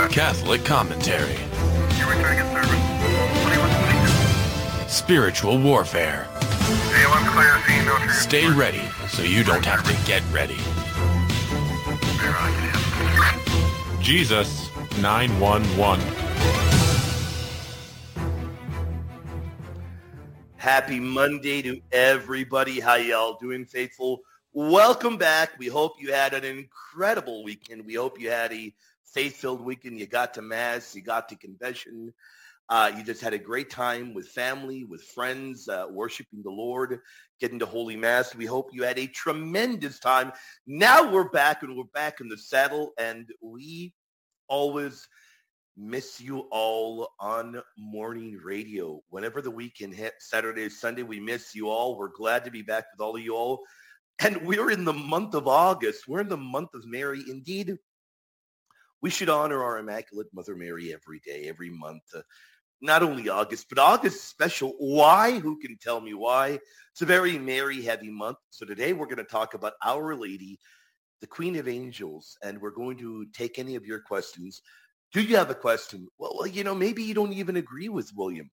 Catholic commentary. You're returning a service. 2122. Spiritual warfare. AOM clear, female trigger. Stay ready so you don't have to get ready. Jesus 911. Happy Monday to everybody. How y'all doing, faithful? Welcome back. We hope you had an incredible weekend. We hope you had a faith-filled weekend. You got to Mass. You got to confession. You just had a great time with family, with friends, worshiping the Lord, getting to Holy Mass. We hope you had a tremendous time. Now we're back, and we're back in the saddle, and we always miss you all on morning radio. Whenever the weekend hits, Saturday, Sunday, we miss you all. We're glad to be back with all of you all. And we're in the month of August. We're in the month of Mary. Indeed, we should honor our Immaculate Mother Mary every day, every month. Not only August, but August special. Why? Who can tell me why? It's a very Mary-heavy month. So today we're going to talk about Our Lady, the Queen of Angels, and we're going to take any of your questions. Do you have a question? Well, maybe you don't even agree with William.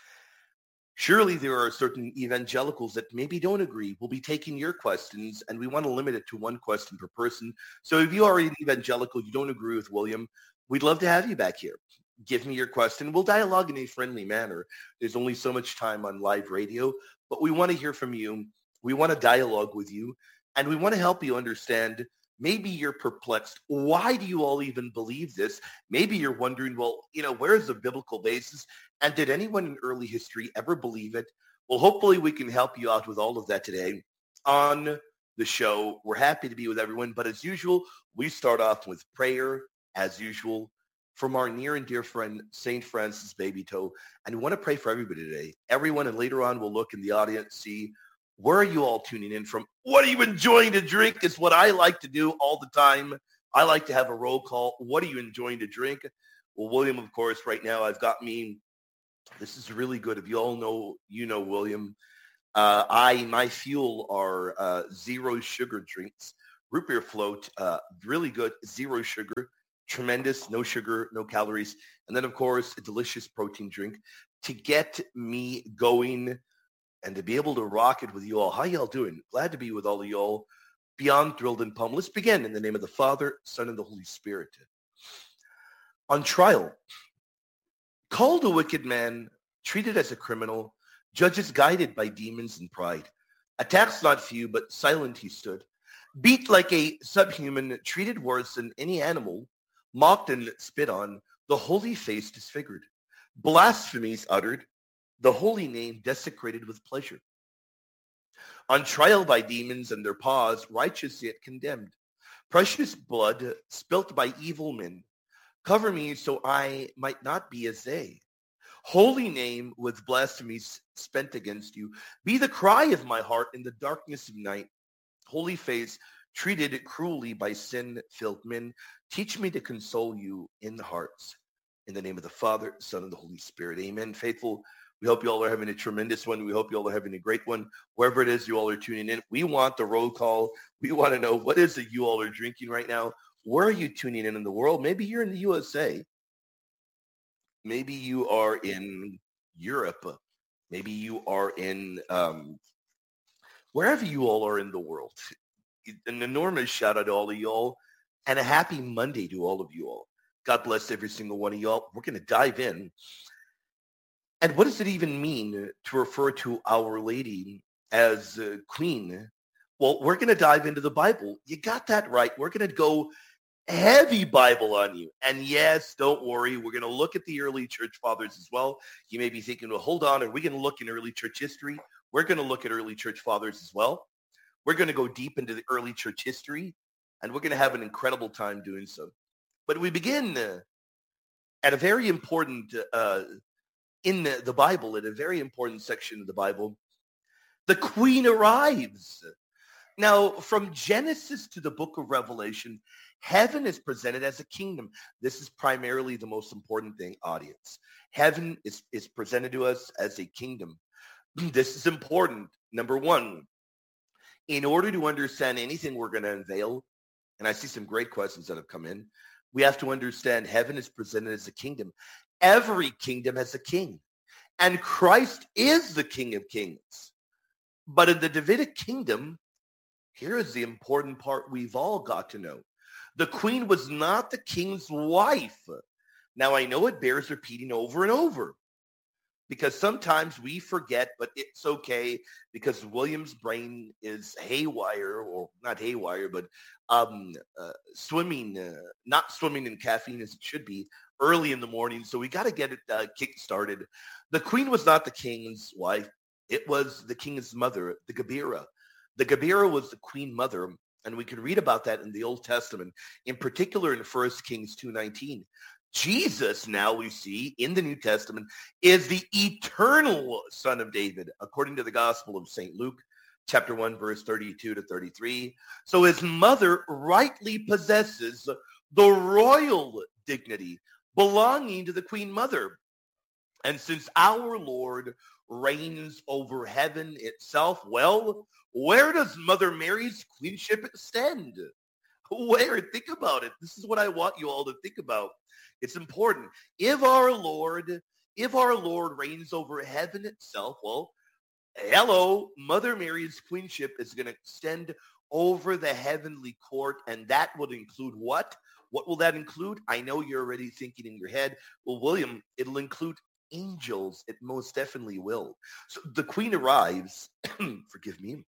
Surely there are certain evangelicals that maybe don't agree. We'll be taking your questions, and we want to limit it to one question per person. So if you are an evangelical, you don't agree with William, we'd love to have you back here. Give me your question. We'll dialogue in a friendly manner. There's only so much time on live radio, but we want to hear from you. We want to dialogue with you, and we want to help you understand. Maybe you're perplexed. Why do you all even believe this? Maybe you're wondering, well, where's the biblical basis? And did anyone in early history ever believe it? Well, hopefully we can help you out with all of that today on the show. We're happy to be with everyone. But as usual, we start off with prayer, as usual, from our near and dear friend, St. Francis Baby Toe. And we want to pray for everybody today. Everyone, and later on, we'll look in the audience, see where are you all tuning in from? What are you enjoying to drink is what I like to do all the time. I like to have a roll call. What are you enjoying to drink? Well, William, of course, right now I've got me. This is really good. If you all know, William. My fuel are zero sugar drinks. Root beer float, really good. Zero sugar, tremendous. No sugar, no calories. And then, of course, a delicious protein drink to get me going and to be able to rock it with you all. How y'all doing? Glad to be with all of y'all. Beyond thrilled and pumped. Let's begin in the name of the Father, Son, and the Holy Spirit. On trial, called a wicked man, treated as a criminal, judges guided by demons and pride. Attacks not few, but silent he stood. Beat like a subhuman, treated worse than any animal, mocked and spit on, the holy face disfigured. Blasphemies uttered, the holy name desecrated with pleasure. On trial by demons and their paws, righteous yet condemned. Precious blood spilt by evil men. Cover me so I might not be as they. Holy name with blasphemies spent against you. Be the cry of my heart in the darkness of night. Holy face treated cruelly by sin-filled men. Teach me to console you in the hearts. In the name of the Father, Son, and the Holy Spirit. Amen. Faithful, we hope you all are having a tremendous one. We hope you all are having a great one. Wherever it is you all are tuning in, we want the roll call. We want to know what is it you all are drinking right now. Where are you tuning in the world? Maybe you're in the USA. Maybe you are in Europe. Maybe you are in wherever you all are in the world. An enormous shout out to all of you all and a happy Monday to all of you all. God bless every single one of y'all. We're going to dive in. And what does it even mean to refer to Our Lady as Queen? Well, we're going to dive into the Bible. You got that right. We're going to go heavy Bible on you. And yes, don't worry. We're going to look at the early church fathers as well. You may be thinking, well, hold on. Are we going to look in early church history? We're going to look at early church fathers as well. We're going to go deep into the early church history, and we're going to have an incredible time doing so. But we begin at a very important in the Bible, in a very important section of the Bible. The Queen arrives. Now, from Genesis to the book of Revelation, heaven is presented as a kingdom. This is primarily the most important thing, audience. Heaven is presented to us as a kingdom. This is important. Number one, in order to understand anything we're going to unveil, and I see some great questions that have come in, We have to understand heaven is presented as a kingdom. Every kingdom has a king. And Christ is the King of Kings. But in the Davidic kingdom, here is the important part we've all got to know. The queen was not the king's wife. Now, I know it bears repeating over and over because sometimes we forget, but it's okay because William's brain is haywire, or not haywire, but not swimming in caffeine as it should be early in the morning. So we got to get it kick-started. The queen was not the king's wife. It was the king's mother, the Gabira. The Gabira was the queen mother, and we can read about that in the Old Testament, in particular in 1 Kings 2:19. Jesus, now we see in the New Testament, is the eternal son of David, according to the Gospel of St. Luke, chapter 1, verse 32 to 33. So his mother rightly possesses the royal dignity belonging to the queen mother. And since our Lord reigns over heaven itself, well, where does Mother Mary's queenship extend? Where? Think about it. This is what I want you all to think about. It's important. If our Lord reigns over heaven itself, well, hello, Mother Mary's queenship is going to extend over the heavenly court, and that would include what? What will that include? I know you're already thinking in your head. Well, William, it'll include angels. It most definitely will. So the queen arrives, forgive me,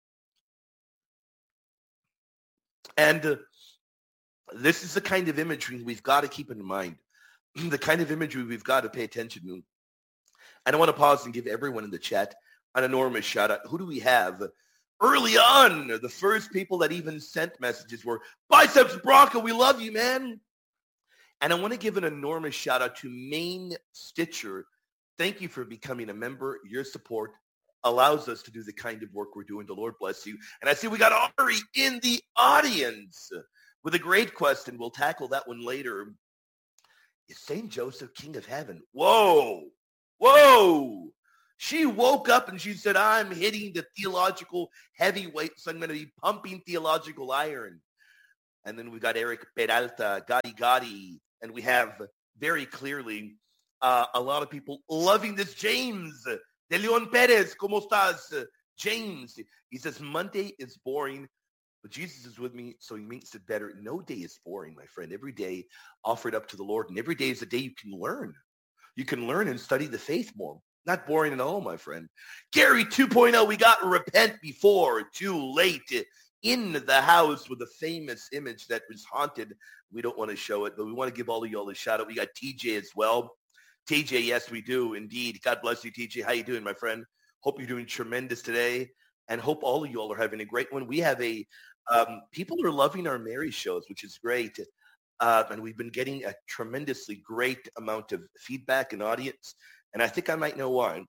and this is the kind of imagery we've got to keep in mind, the kind of imagery we've got to pay attention to. And I want to pause and give everyone in the chat an enormous shout out. Who do we have? Early on, the first people that even sent messages were Biceps Bronco. We love you, man. And I want to give an enormous shout out to Maine Stitcher. Thank you for becoming a member. Your support allows us to do the kind of work we're doing. The Lord bless you. And I see we got Ari in the audience with a great question. We'll tackle that one later. Is St. Joseph King of Heaven? Whoa. Whoa. She woke up and she said, I'm hitting the theological heavyweight, so I'm going to be pumping theological iron. And then we got Eric Peralta, Gotti, and we have very clearly a lot of people loving this. James De Leon Perez, ¿cómo estás? James, he says, Monday is boring, but Jesus is with me, so he makes it better. No day is boring, my friend. Every day offered up to the Lord, and every day is a day you can learn. You can learn and study the faith more. Not boring at all, my friend. Gary 2.0, we got repent before too late. In the house with a famous image that was haunted. We don't want to show it, but we want to give all of y'all a shout out. We got TJ as well. TJ, yes, we do indeed. God bless you, TJ. How you doing, my friend? Hope you're doing tremendous today, and hope all of y'all are having a great one. We have people are loving our Mary shows, which is great. And we've been getting a tremendously great amount of feedback and audience. And I think I might know why.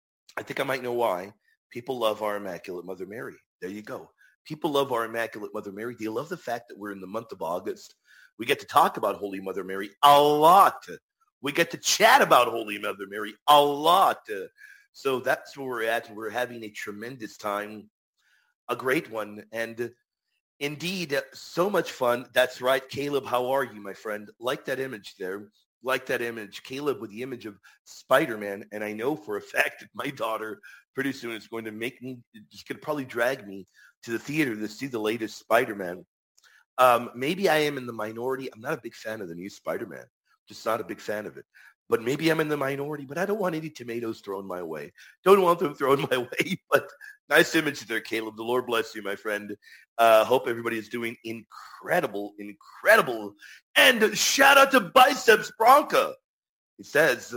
People love our Immaculate Mother Mary. There you go. People love our Immaculate Mother Mary. They love the fact that we're in the month of August. We get to talk about Holy Mother Mary a lot. We get to chat about Holy Mother Mary a lot. So that's where we're at. We're having a tremendous time, a great one. And indeed, so much fun. That's right. Caleb, how are you, my friend? Like that image there. Like that image. Caleb with the image of Spider-Man. And I know for a fact that my daughter pretty soon is going to make me, she's going to probably drag me to the theater to see the latest Spider-Man. Maybe I am in the minority. I'm not a big fan of the new Spider-Man. Just not a big fan of it. But maybe I'm in the minority, but I don't want any tomatoes thrown my way. Don't want them thrown my way. But nice image there, Caleb. The Lord bless you, my friend. Hope everybody is doing incredible. And shout out to Biceps Bronca. It says,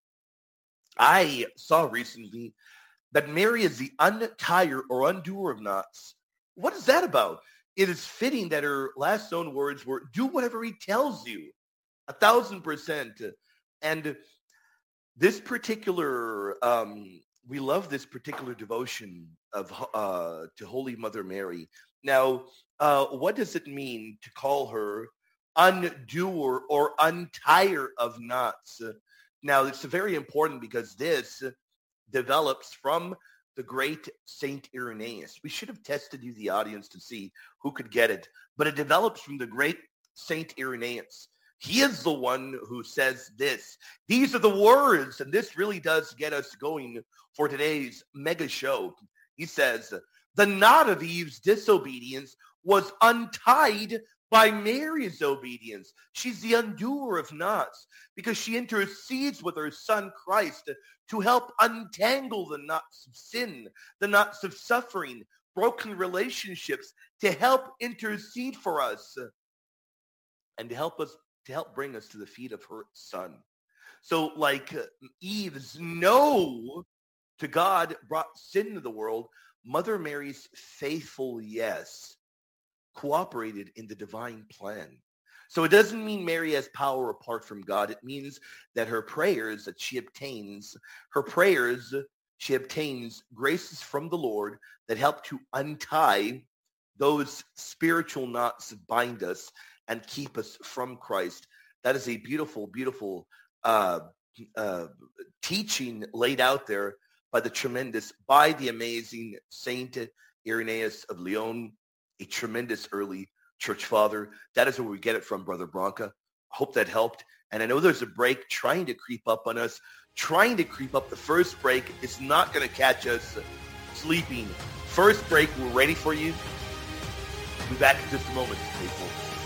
I saw recently that Mary is the untier or undoer of knots. What is that about? It is fitting that her last known words were, do whatever he tells you. 1,000%. And this particular, we love this particular devotion of to Holy Mother Mary. Now, what does it mean to call her undoer or untire of knots? Now, it's very important because this develops from the great Saint Irenaeus. We should have tested you, the audience, to see who could get it. But it develops from the great Saint Irenaeus. He is the one who says this. These are the words, and this really does get us going for today's mega show. He says, the knot of Eve's disobedience was untied by Mary's obedience. She's the undoer of knots because she intercedes with her son Christ to help untangle the knots of sin, the knots of suffering, broken relationships, to help intercede for us and to help bring us to the feet of her son. So like Eve's no to God brought sin into the world, Mother Mary's faithful yes cooperated in the divine plan. So it doesn't mean Mary has power apart from God. It means that her prayers that she obtains, graces from the Lord that help to untie those spiritual knots that bind us and keep us from Christ. That is a beautiful, beautiful teaching laid out there by the amazing Saint Irenaeus of Lyon, a tremendous early church father. That is where we get it from, Brother Branca. I hope that helped. And I know there's a break trying to creep up on us, The first break is not going to catch us sleeping. First break, we're ready for you. We'll be back in just a moment, people.